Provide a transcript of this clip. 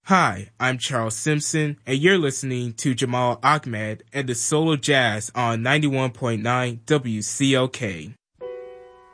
Hi, I'm Charles Simpson, and you're listening to Jamal Ahmed and the Soul of Jazz on 91.9 WCOK.